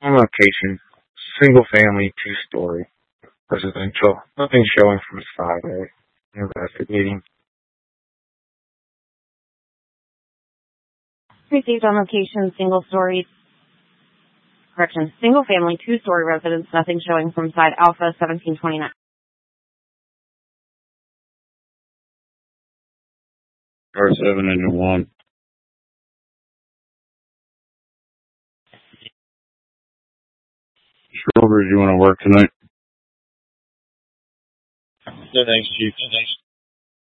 On location, single family, 2-story, residential. Nothing showing from side A. Investigating. Received on location, single family, 2-story residence, nothing showing from side Alpha 1729. R7 and 1. Schroeder, do you want to work tonight? No thanks, Chief.